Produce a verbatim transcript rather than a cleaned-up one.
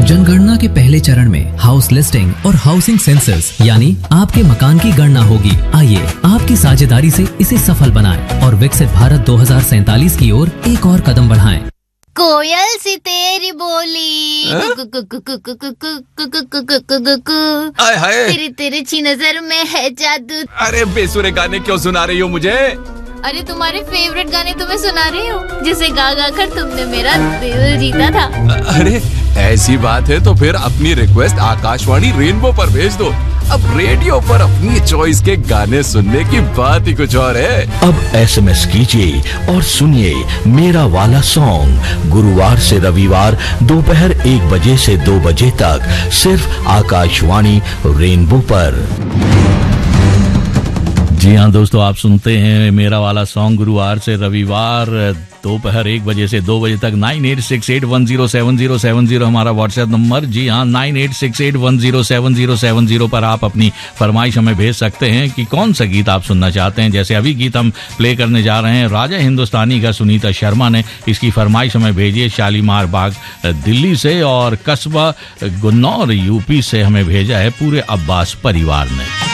जनगणना के पहले चरण में हाउस लिस्टिंग और हाउसिंग सेंसस यानी आपके मकान की गणना होगी। आइए आपकी साझेदारी से इसे सफल बनाएं और विकसित भारत दो हज़ार सैंतालीस की ओर एक और कदम बढ़ाएं। कोयल सी तेरी बोली, हाय हाय, तेरी तेरी ची नजर में है जादू। अरे बेसुरे गाने क्यों सुना रही हो मुझे? अरे तुम्हारे फेवरेट गाने तुम्हें सुना रही हूँ, जिसे गा गा कर तुमने मेरा दिल जीता था। अरे ऐसी बात है तो फिर अपनी रिक्वेस्ट आकाशवाणी रेनबो पर भेज दो। अब रेडियो पर अपनी चॉइस के गाने सुनने की बात ही कुछ और है। अब एसएमएस कीजिए और सुनिए मेरा वाला सॉन्ग गुरुवार से रविवार दोपहर एक बजे से दो बजे तक सिर्फ आकाशवाणी रेनबो पर। जी हाँ दोस्तों, आप सुनते हैं मेरा वाला सॉन्ग गुरुवार से रविवार दोपहर एक बजे से दो बजे तक। Nine eight six eight one zero seven zero seven zero हमारा व्हाट्सएप नंबर। जी हाँ, nine eight six eight one zero seven zero seven zero पर आप अपनी फरमाइश हमें भेज सकते हैं कि कौन सा गीत आप सुनना चाहते हैं। जैसे अभी गीत हम प्ले करने जा रहे हैं राजा हिंदुस्तानी का, सुनीता शर्मा ने इसकी फरमाइश हमें भेजी शालीमार बाग दिल्ली से, और कस्बा गुन्नौर यूपी से हमें भेजा है पूरे अब्बास परिवार ने।